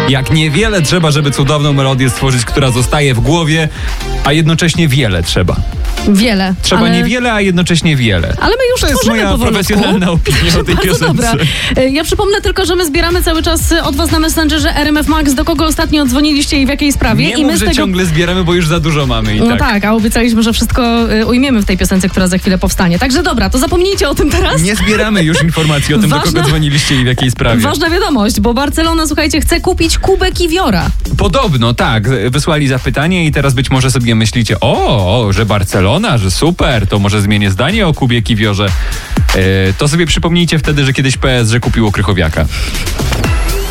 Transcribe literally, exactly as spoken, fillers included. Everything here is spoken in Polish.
Jak niewiele trzeba, żeby cudowną melodię stworzyć, która zostaje w głowie, a jednocześnie wiele trzeba. Wiele. Trzeba ale... niewiele, a jednocześnie wiele. Ale my już to jest tworzymy moja powolutku. profesjonalna opinia o tej Bardzo piosence. dobra. Ja przypomnę tylko, że my zbieramy cały czas od was na Messengerze R M F Max, do kogo ostatnio dzwoniliście i w jakiej sprawie. Nie I mów, my z że tego... ciągle zbieramy, bo już za dużo mamy i No tak. tak, a obiecaliśmy, że wszystko y, ujmiemy w tej piosence, która za chwilę powstanie. Także dobra, to zapomnijcie o tym teraz. Nie zbieramy już informacji o tym, Ważna- do kogo dzwoniliście i w jakiej sprawie. Ważna wiadomość, bo Barcelona, słuchajcie, chce kupić Kubek Iwiora. Podobno, tak. Wysłali zapytanie i teraz być może sobie myślicie, o, o że Barcelona, że super, to może zmienię zdanie o Kubie Kiwiorze. E, to sobie przypomnijcie wtedy, że kiedyś P S G kupiło Krychowiaka.